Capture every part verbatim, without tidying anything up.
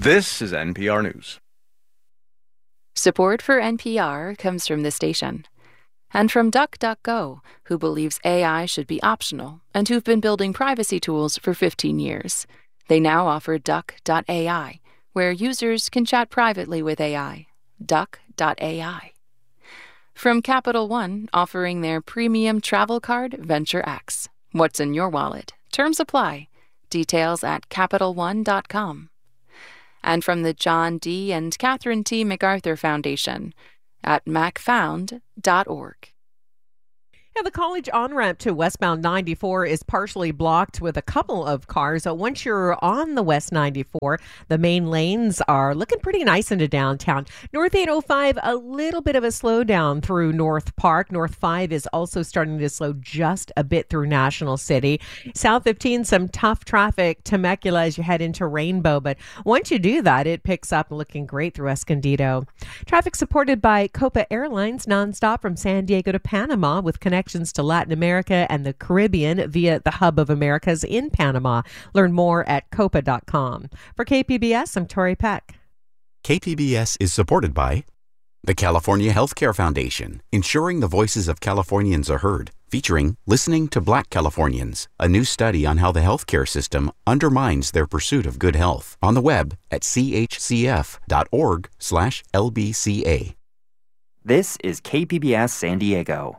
This is N P R News. Support for N P R comes from the station and from DuckDuckGo, who believes A I should be optional and who've been building privacy tools for fifteen years. They now offer Duck dot A I, where users can chat privately with A I. Duck dot A I. From Capital One, offering their premium travel card, Venture X. What's in your wallet? Terms apply. Details at Capital One dot com. And from the John D. and Catherine T. MacArthur Foundation at mac found dot org. Yeah, the college on-ramp to westbound ninety-four is partially blocked with a couple of cars. So once you're on the West ninety-four, the main lanes are looking pretty nice into downtown. North eight oh five, a little bit of a slowdown through North Park. North five is also starting to slow just a bit through National City. South fifteen, some tough traffic. Temecula as you head into Rainbow. But once you do that, it picks up looking great through Escondido. Traffic supported by Copa Airlines nonstop from San Diego to Panama with connections to Latin America and the Caribbean via the Hub of Americas in Panama. Learn more at copa dot com. For K P B S, I'm Tori Peck. K P B S is supported by the California Healthcare Foundation, ensuring the voices of Californians are heard, featuring Listening to Black Californians, a new study on how the healthcare system undermines their pursuit of good health. On the web at c h c f dot org slash L B C A. This is K P B S San Diego.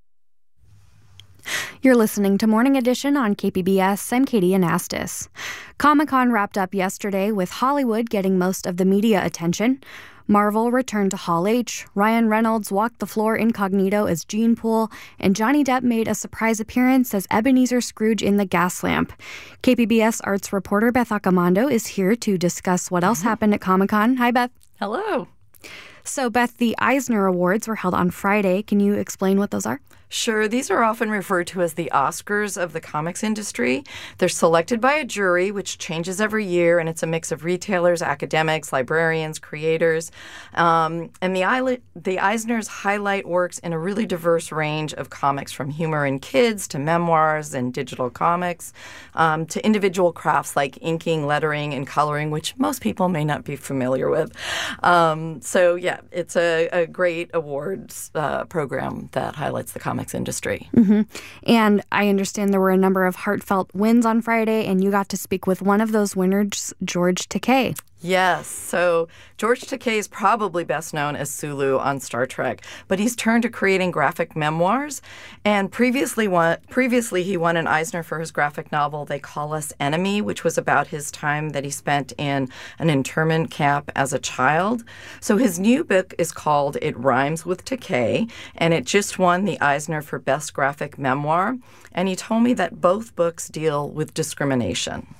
You're listening to Morning Edition on K P B S. I'm Katie Anastas. Comic-Con wrapped up yesterday with Hollywood getting most of the media attention. Marvel returned to Hall H, Ryan Reynolds walked the floor incognito as Gene Pool, and Johnny Depp made a surprise appearance as Ebenezer Scrooge in The Gas Lamp. K P B S arts reporter Beth Accomando is here to discuss what else happened at Comic-Con. Hi, Beth. Hello. So, Beth, the Eisner Awards were held on Friday. Can you explain what those are? Sure. These are often referred to as the Oscars of the comics industry. They're selected by a jury, which changes every year, and it's a mix of retailers, academics, librarians, creators. Um, and the, I- the Eisners highlight works in a really diverse range of comics, from humor in kids to memoirs and digital comics, um, to individual crafts like inking, lettering, and coloring, which most people may not be familiar with. Um, so, yeah, it's a, a great awards uh, program that highlights the comics industry. Mm-hmm. And I understand there were a number of heartfelt wins on Friday, and you got to speak with one of those winners, George Takei. Yes. So George Takei is probably best known as Sulu on Star Trek, but he's turned to creating graphic memoirs. And previously, won, previously he won an Eisner for his graphic novel, They Call Us Enemy, which was about his time that he spent in an internment camp as a child. So his new book is called It Rhymes with Takei, and it just won the Eisner for Best Graphic Memoir. And he told me that both books deal with discrimination.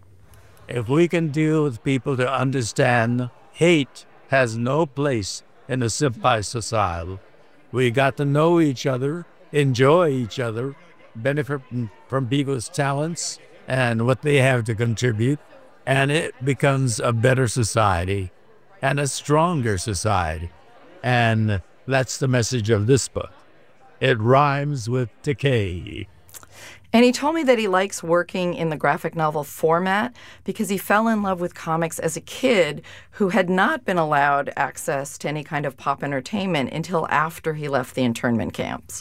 If we can deal with people to understand hate has no place in a civilized society, we got to know each other, enjoy each other, benefit from people's talents and what they have to contribute, and it becomes a better society and a stronger society. And that's the message of this book. It rhymes with Takei. And he told me that he likes working in the graphic novel format because he fell in love with comics as a kid who had not been allowed access to any kind of pop entertainment until after he left the internment camps.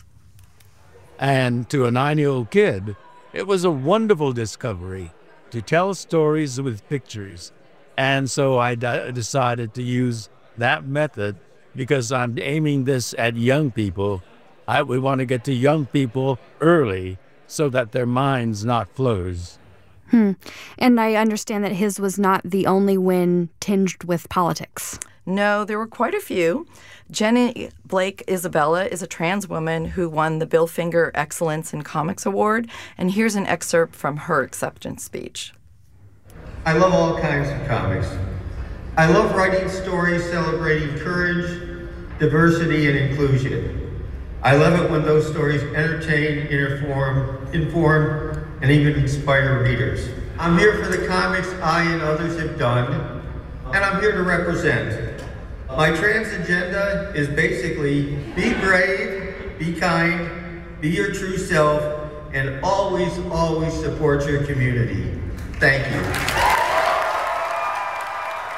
And to a nine-year-old kid, it was a wonderful discovery to tell stories with pictures. And so I d- decided to use that method because I'm aiming this at young people. I, we want to get to young people early, so that their minds not closed. Hmm. And I understand that his was not the only win tinged with politics. No, there were quite a few. Jenny Blake Isabella is a trans woman who won the Bill Finger Excellence in Comics Award, and here's an excerpt from her acceptance speech. I love all kinds of comics. I love writing stories celebrating courage, diversity, and inclusion. I love it when those stories entertain, inform, inform, and even inspire readers. I'm here for the comics I and others have done, and I'm here to represent. My trans agenda is basically be brave, be kind, be your true self, and always, always support your community. Thank you.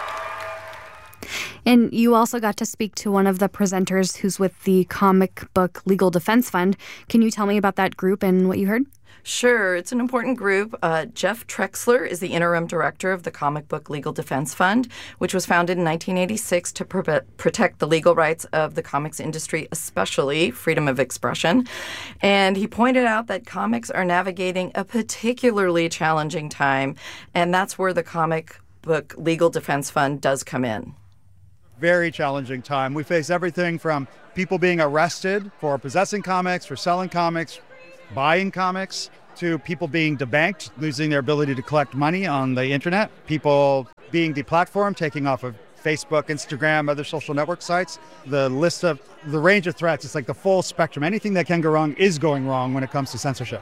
And you also got to speak to one of the presenters who's with the Comic Book Legal Defense Fund. Can you tell me about that group and what you heard? Sure. It's an important group. Uh, Jeff Trexler is the interim director of the Comic Book Legal Defense Fund, which was founded in nineteen eighty-six to pr- protect the legal rights of the comics industry, especially freedom of expression. And he pointed out that comics are navigating a particularly challenging time, and that's where the Comic Book Legal Defense Fund does come in. Very challenging time. We face everything from people being arrested for possessing comics, for selling comics, buying comics, to people being debanked, losing their ability to collect money on the internet, people being deplatformed, taking off of Facebook, Instagram, other social network sites. The list of the range of threats, it's like the full spectrum. Anything that can go wrong is going wrong when it comes to censorship.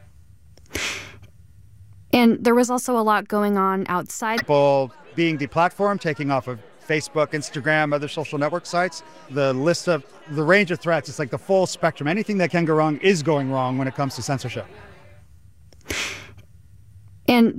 And there was also a lot going on outside. People being deplatformed, taking off of Facebook, Instagram, other social network sites. The list of the range of threats, it's like the full spectrum. Anything that can go wrong is going wrong when it comes to censorship. And